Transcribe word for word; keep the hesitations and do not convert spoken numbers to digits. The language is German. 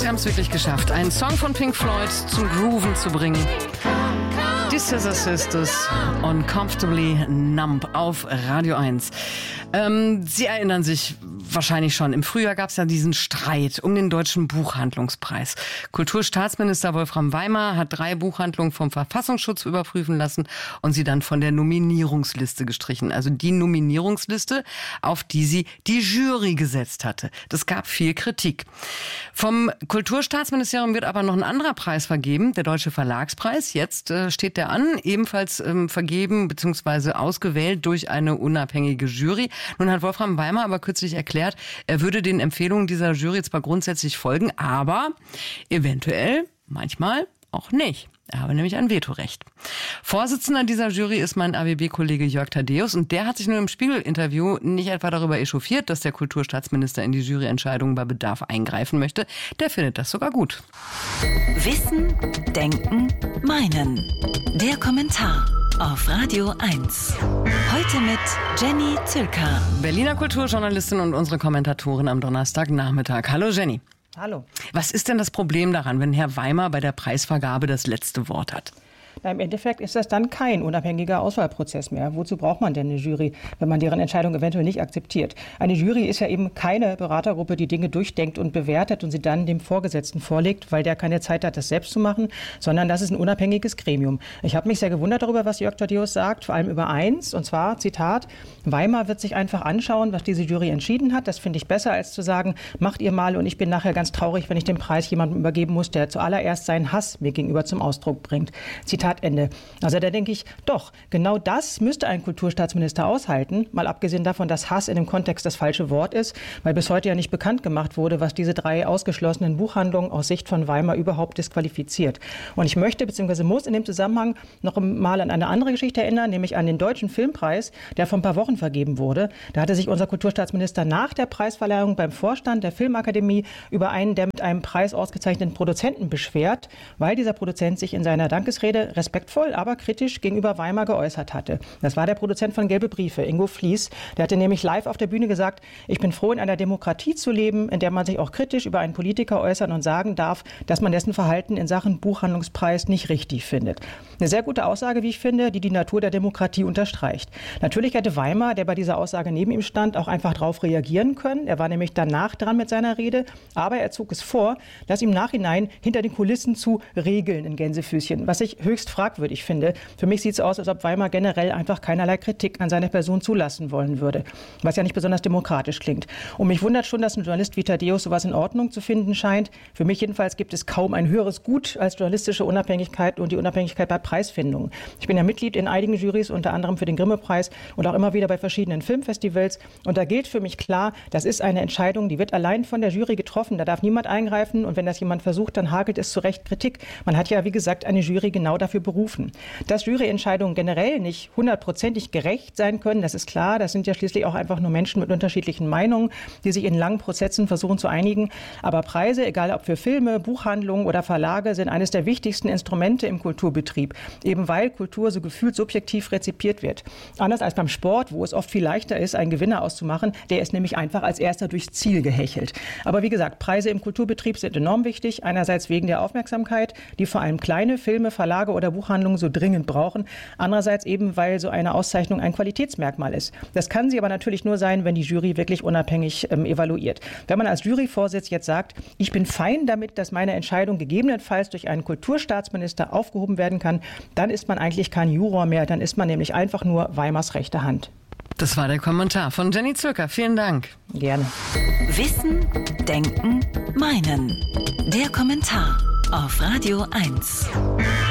Sie haben es wirklich geschafft, einen Song von Pink Floyd zum Grooven zu bringen. Die Scissor Sisters, Uncomfortably Numb auf Radio eins. Ähm, Sie erinnern sich wahrscheinlich schon, im Frühjahr gab es ja diesen Streit um den Deutschen Buchhandlungspreis. Kulturstaatsminister Wolfram Weimar hat drei Buchhandlungen vom Verfassungsschutz überprüfen lassen und sie dann von der Nominierungsliste gestrichen. Also die Nominierungsliste, auf die sie die Jury gesetzt hatte. Das gab viel Kritik. Vom Kulturstaatsministerium wird aber noch ein anderer Preis vergeben, der Deutsche Verlagspreis. Jetzt äh, steht der an, ebenfalls ähm, vergeben bzw. ausgewählt durch eine unabhängige Jury. Nun hat Wolfram Weimar aber kürzlich erklärt, er würde den Empfehlungen dieser Jury zwar grundsätzlich folgen, aber eventuell, manchmal auch nicht. Er habe nämlich ein Vetorecht. Vorsitzender dieser Jury ist mein A W B-Kollege Jörg Thaddeus und der hat sich nur im Spiegel-Interview nicht etwa darüber echauffiert, dass der Kulturstaatsminister in die Juryentscheidungen bei Bedarf eingreifen möchte. Der findet das sogar gut. Wissen, Denken, Meinen. Der Kommentar auf Radio eins. Heute mit Jenny Zülker, Berliner Kulturjournalistin und unsere Kommentatorin am Donnerstagnachmittag. Hallo Jenny. Hallo. Was ist denn das Problem daran, wenn Herr Weimar bei der Preisvergabe das letzte Wort hat? Na, im Endeffekt ist das dann kein unabhängiger Auswahlprozess mehr. Wozu braucht man denn eine Jury, wenn man deren Entscheidung eventuell nicht akzeptiert? Eine Jury ist ja eben keine Beratergruppe, die Dinge durchdenkt und bewertet und sie dann dem Vorgesetzten vorlegt, weil der keine Zeit hat, das selbst zu machen, sondern das ist ein unabhängiges Gremium. Ich habe mich sehr gewundert darüber, was Jörg Thaddeus sagt, vor allem über eins, und zwar, Zitat, Weimar wird sich einfach anschauen, was diese Jury entschieden hat. Das finde ich besser, als zu sagen, macht ihr mal und ich bin nachher ganz traurig, wenn ich den Preis jemandem übergeben muss, der zuallererst seinen Hass mir gegenüber zum Ausdruck bringt. Zitat Ende. Also da denke ich, doch, genau das müsste ein Kulturstaatsminister aushalten, mal abgesehen davon, dass Hass in dem Kontext das falsche Wort ist, weil bis heute ja nicht bekannt gemacht wurde, was diese drei ausgeschlossenen Buchhandlungen aus Sicht von Weimar überhaupt disqualifiziert. Und ich möchte bzw. muss in dem Zusammenhang noch mal an eine andere Geschichte erinnern, nämlich an den Deutschen Filmpreis, der vor ein paar Wochen vergeben wurde. Da hatte sich unser Kulturstaatsminister nach der Preisverleihung beim Vorstand der Filmakademie über einen der mit einem Preis ausgezeichneten Produzenten beschwert, weil dieser Produzent sich in seiner Dankesrede respektvoll, aber kritisch gegenüber Weimar geäußert hatte. Das war der Produzent von Gelbe Briefe, Ingo Fließ. Der hatte nämlich live auf der Bühne gesagt, ich bin froh, in einer Demokratie zu leben, in der man sich auch kritisch über einen Politiker äußern und sagen darf, dass man dessen Verhalten in Sachen Buchhandlungspreis nicht richtig findet. Eine sehr gute Aussage, wie ich finde, die die Natur der Demokratie unterstreicht. Natürlich hätte Weimar, der bei dieser Aussage neben ihm stand, auch einfach darauf reagieren können. Er war nämlich danach dran mit seiner Rede, aber er zog es vor, das im Nachhinein hinter den Kulissen zu regeln in Gänsefüßchen, was ich höchst fragwürdig finde. Für mich sieht es aus, als ob Weimar generell einfach keinerlei Kritik an seiner Person zulassen wollen würde, was ja nicht besonders demokratisch klingt. Und mich wundert schon, dass ein Journalist wie Thaddeus sowas in Ordnung zu finden scheint. Für mich jedenfalls gibt es kaum ein höheres Gut als journalistische Unabhängigkeit und die Unabhängigkeit bei Preisfindungen. Ich bin ja Mitglied in einigen Jurys, unter anderem für den Grimme-Preis und auch immer wieder bei verschiedenen Filmfestivals. Und da gilt für mich klar, das ist eine Entscheidung, die wird allein von der Jury getroffen. Da darf niemand eingreifen und wenn das jemand versucht, dann hakelt es zu Recht Kritik. Man hat ja, wie gesagt, eine Jury genau dafür berufen. Dass Juryentscheidungen generell nicht hundertprozentig gerecht sein können, das ist klar. Das sind ja schließlich auch einfach nur Menschen mit unterschiedlichen Meinungen, die sich in langen Prozessen versuchen zu einigen. Aber Preise, egal ob für Filme, Buchhandlungen oder Verlage, sind eines der wichtigsten Instrumente im Kulturbetrieb. Eben weil Kultur so gefühlt subjektiv rezipiert wird. Anders als beim Sport, wo es oft viel leichter ist, einen Gewinner auszumachen. Der ist nämlich einfach als erster durchs Ziel gehechelt. Aber wie gesagt, Preise im Kulturbetrieb sind enorm wichtig. Einerseits wegen der Aufmerksamkeit, die vor allem kleine Filme, Verlage oder Buchhandlungen so dringend brauchen. Andererseits eben, weil so eine Auszeichnung ein Qualitätsmerkmal ist. Das kann sie aber natürlich nur sein, wenn die Jury wirklich unabhängig ähm, evaluiert. Wenn man als Juryvorsitz jetzt sagt, ich bin fein damit, dass meine Entscheidung gegebenenfalls durch einen Kulturstaatsminister aufgehoben werden kann, dann ist man eigentlich kein Juror mehr, dann ist man nämlich einfach nur Weimars rechte Hand. Das war der Kommentar von Jenny Zülker. Vielen Dank. Gerne. Wissen, Denken, Meinen. Der Kommentar auf Radio eins.